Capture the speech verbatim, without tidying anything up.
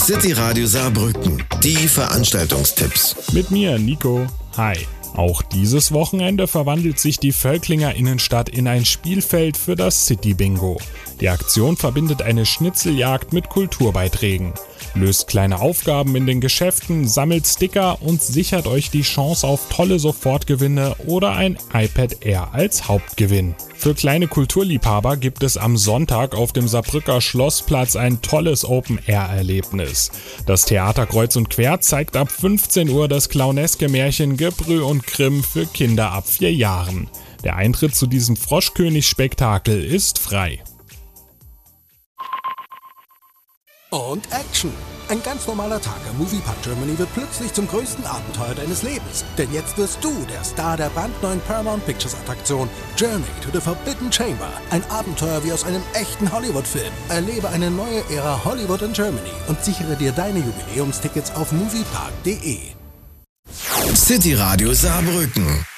City Radio Saarbrücken. Die Veranstaltungstipps. Mit mir, Nico. Hi. Auch dieses Wochenende verwandelt sich die Völklinger Innenstadt in ein Spielfeld für das City Bingo. Die Aktion verbindet eine Schnitzeljagd mit Kulturbeiträgen. Löst kleine Aufgaben in den Geschäften, sammelt Sticker und sichert euch die Chance auf tolle Sofortgewinne oder ein iPad Air als Hauptgewinn. Für kleine Kulturliebhaber gibt es am Sonntag auf dem Saarbrücker Schlossplatz ein tolles Open-Air-Erlebnis. Das Theater Kreuz und Quer zeigt ab fünfzehn Uhr das clowneske Märchen Gebrü und Grimm für Kinder ab vier Jahren. Der Eintritt zu diesem Froschkönig-Spektakel ist frei. Und Action! Ein ganz normaler Tag am Moviepark Germany wird plötzlich zum größten Abenteuer deines Lebens. Denn jetzt wirst du der Star der brandneuen Paramount Pictures Attraktion Journey to the Forbidden Chamber. Ein Abenteuer wie aus einem echten Hollywood-Film. Erlebe eine neue Ära Hollywood in Germany und sichere dir deine Jubiläumstickets auf moviepark punkt de. City Radio Saarbrücken.